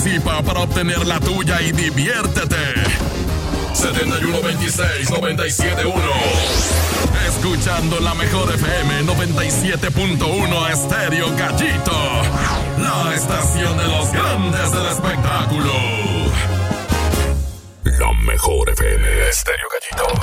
Participa para obtener la tuya y diviértete. 7126-971. Escuchando la mejor FM 97.1 Estéreo Gallito. La estación de los grandes del espectáculo. La mejor FM Estéreo Gallito.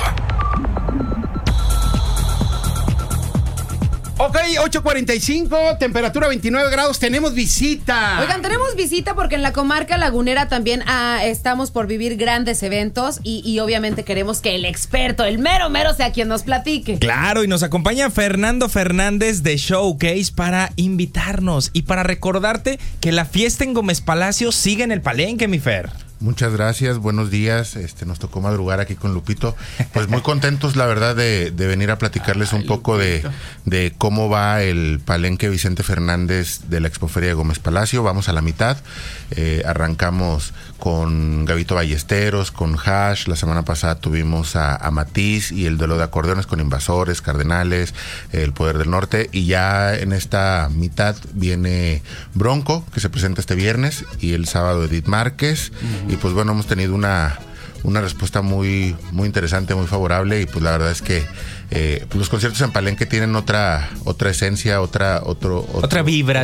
Ok, 8:45, temperatura 29 grados, tenemos visita. Oigan, tenemos visita porque en la comarca lagunera también estamos por vivir grandes eventos y obviamente queremos que el experto, el mero sea quien nos platique. Claro, y nos acompaña Fernando Fernández de Showcase para invitarnos y para recordarte que la fiesta en Gómez Palacio sigue en el Palenque, mi Fer. Muchas gracias, buenos días. Nos tocó madrugar aquí con Lupito. Pues muy contentos, la verdad, de venir a platicarles un poco de cómo va el Palenque Vicente Fernández de la Expoferia de Gómez Palacio. Vamos a la mitad. Arrancamos con Gabito Ballesteros, con Hash. La semana pasada tuvimos a Matiz y el duelo de acordeones con Invasores, Cardenales, El Poder del Norte. Y ya en esta mitad viene Bronco, que se presenta este viernes, y el sábado Edith Márquez. Y pues bueno, hemos tenido una respuesta muy interesante, muy favorable, y pues la verdad es que pues los conciertos en Palenque tienen otra esencia, otra vibra.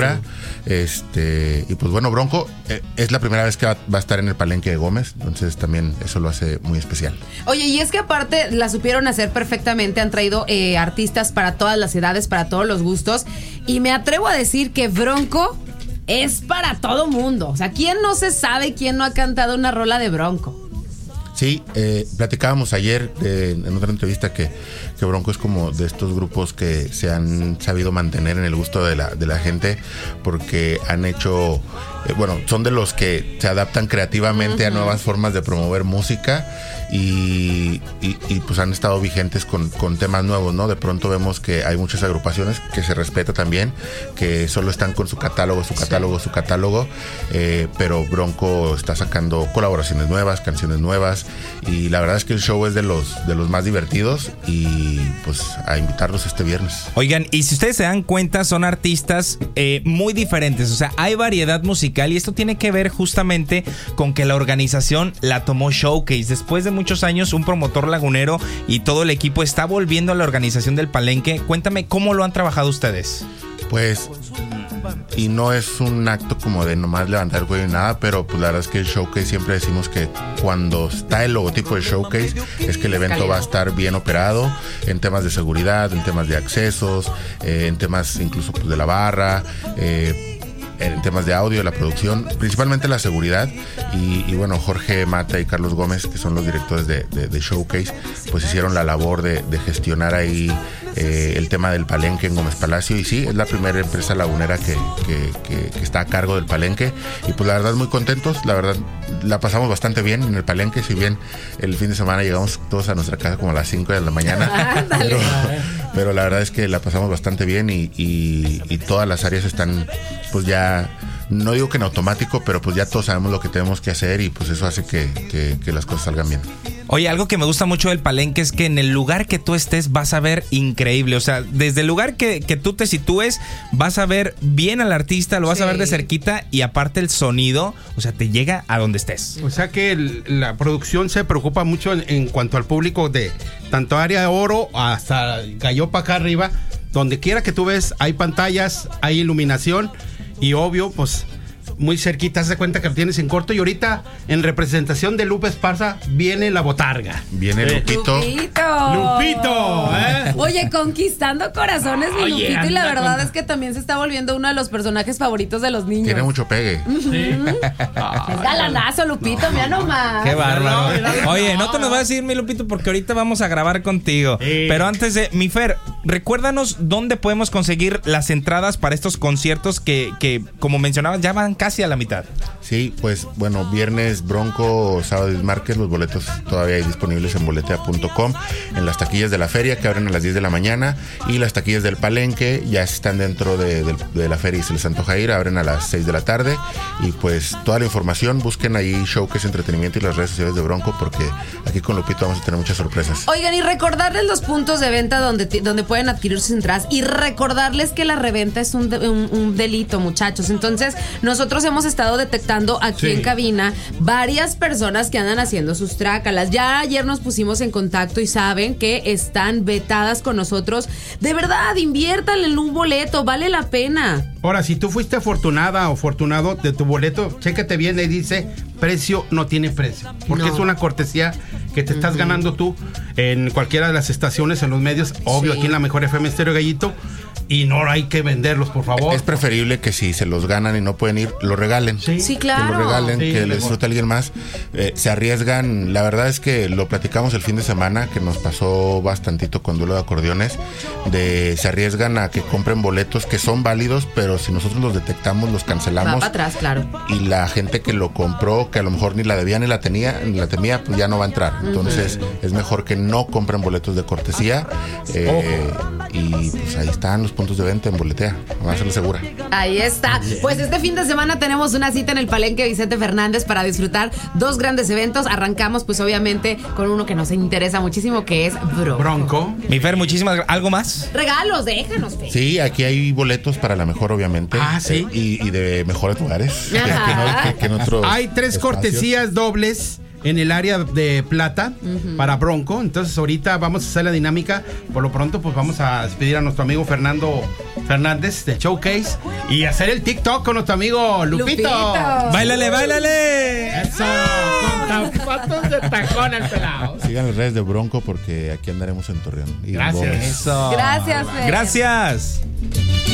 Y pues bueno, Bronco es la primera vez que va a estar en el Palenque de Gómez, entonces también eso lo hace muy especial. Oye, y es que aparte la supieron hacer perfectamente, han traído artistas para todas las edades, para todos los gustos, y me atrevo a decir que Bronco es para todo mundo. O sea, ¿quién no se sabe, quién no ha cantado una rola de Bronco? Sí, platicábamos ayer en otra entrevista que Bronco es como de estos grupos que se han sabido mantener en el gusto de la gente, porque han hecho, son de los que se adaptan creativamente a nuevas formas de promover música y pues han estado vigentes con temas nuevos, ¿no? De pronto vemos que hay muchas agrupaciones que se respeta también, que solo están con su catálogo, pero Bronco está sacando colaboraciones nuevas, canciones nuevas, y la verdad es que el show es de los más divertidos, y pues a invitarlos este viernes. Oigan, y si ustedes se dan cuenta, son artistas muy diferentes, o sea, hay variedad musical, y esto tiene que ver justamente con que la organización la tomó Showcase. Después de muchos años, un promotor lagunero y todo el equipo está volviendo a la organización del Palenque. Cuéntame, ¿cómo lo han trabajado ustedes? Pues, y no es un acto como de nomás levantar el cuello y nada, pero pues la verdad es que el Showcase, siempre decimos que cuando está el logotipo de Showcase es que el evento va a estar bien operado en temas de seguridad, en temas de accesos, en temas incluso pues de la barra, en temas de audio, la producción, principalmente la seguridad, y bueno, Jorge Mata y Carlos Gómez, que son los directores de Showcase, pues hicieron la labor de gestionar ahí el tema del Palenque en Gómez Palacio, y sí, es la primera empresa lagunera que está a cargo del Palenque, y pues la verdad muy contentos, la verdad la pasamos bastante bien en el Palenque, si bien el fin de semana llegamos todos a nuestra casa como a las 5 de la mañana, pero la verdad es que la pasamos bastante bien, y todas las áreas están pues ya, no digo que en automático, pero pues ya todos sabemos lo que tenemos que hacer, y pues eso hace que las cosas salgan bien. Oye, algo que me gusta mucho del Palenque es que en el lugar que tú estés vas a ver increíble. O sea, desde el lugar que tú te sitúes vas a ver bien al artista, lo vas a ver de cerquita, y aparte el sonido, o sea, te llega a donde estés. O sea que la producción se preocupa mucho en cuanto al público, de tanto área de oro hasta Gallopa acá arriba. Donde quiera que tú ves hay pantallas, hay iluminación, y obvio, pues muy cerquita, se cuenta que lo tienes en corto. Y ahorita, en representación de Lupe Esparza, viene la botarga. Viene Lupito. ¡Lupito! Oye, conquistando corazones, mi Lupito. Y la verdad es que también se está volviendo uno de los personajes favoritos de los niños. Tiene mucho pegue. Sí. Es galanazo, Lupito, mira nomás. Qué bárbaro. Oye, no te nos vas a decir, mi Lupito, porque ahorita vamos a grabar contigo. Pero antes de, mi Fer, recuérdanos dónde podemos conseguir las entradas para estos conciertos que como mencionabas, ya van casi a la mitad. Sí, pues bueno, viernes Bronco, sábado Edith Márquez, los boletos todavía hay disponibles en boletea.com, en las taquillas de la feria, que abren a las 10 de la mañana, y las taquillas del Palenque ya están dentro de la feria y se les antoja ir, abren a las 6 de la tarde, y pues toda la información, busquen ahí Showcase Entretenimiento y las redes sociales de Bronco, porque aquí con Lupito vamos a tener muchas sorpresas. Oigan, y recordarles los puntos de venta donde pueden pueden adquirir sus entradas y recordarles que la reventa es un delito, muchachos. Entonces, nosotros hemos estado detectando aquí en cabina varias personas que andan haciendo sus trácalas. Ya ayer nos pusimos en contacto y saben que están vetadas con nosotros. De verdad, inviértanle en un boleto, vale la pena. Ahora, si tú fuiste afortunada o afortunado de tu boleto, chécate bien y dice, precio no tiene precio. Porque es una cortesía que te estás ganando tú en cualquiera de las estaciones, en los medios, obvio, aquí en la Mejor FM Estéreo Gallito. Y no hay que venderlos, por favor. Es preferible que si se los ganan y no pueden ir, lo regalen. Sí, claro. Que lo regalen, sí, que les disfrute alguien más. Se arriesgan. La verdad es que lo platicamos el fin de semana, que nos pasó bastantito con duelo de acordeones. Se arriesgan a que compren boletos que son válidos, pero si nosotros los detectamos, los cancelamos. Va para atrás, claro. Y la gente que lo compró, que a lo mejor ni la debía ni la temía, pues ya no va a entrar. Entonces, es mejor que no compren boletos de cortesía. Y pues ahí están los puntos de venta en Boletea, vamos a ser segura. Ahí está. Pues este fin de semana tenemos una cita en el Palenque Vicente Fernández para disfrutar 2 grandes eventos. Arrancamos pues obviamente con uno que nos interesa muchísimo, que es Bronco. Mi Fer, muchísimas gracias. ¿Algo más? Regalos, déjanos, Fer. Sí, aquí hay boletos para la mejor, obviamente. Sí. Y de mejores lugares que en otros Hay 3 espacios. cortesías dobles en el área de plata para Bronco. Entonces ahorita vamos a hacer la dinámica. Por lo pronto pues vamos a despedir a nuestro amigo Fernando Fernández de Showcase y hacer el TikTok con nuestro amigo Lupito. ¡Báilale, báilale! Eso, con zapatos de tacón al pelado. Sigan las redes de Bronco porque aquí andaremos en Torreón. Gracias. Eso. Gracias, Fer. Gracias.